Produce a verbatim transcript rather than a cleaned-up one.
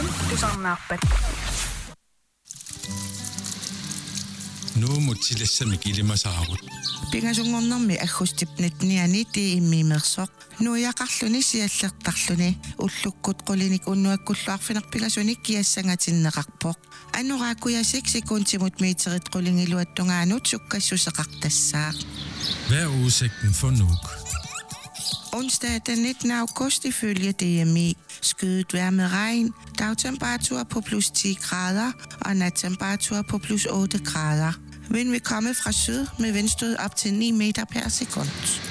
Aachen, tusarnaarpat. Nu mutilassami kilimasaarut. Pingasungornermi aggustipnatniani ti immiimersoq. Nuiaqarluni siallertarluni ullukkut qulinik unnuakkulluarfinerpigasunik kiassangatinneqarpoq. Anuraakuyasik sekuntimut meterit qulingiluattungaanut sukkassuseqartassaaq. Hvad er udsigten for Nuuk? Onsdag den nittende august ifølge D M I. Skyet vejr med regn, dagtemperatur på plus ti grader og nattemperatur på plus otte grader. Vind vil komme fra syd med vindstød op til ni meter per sekund.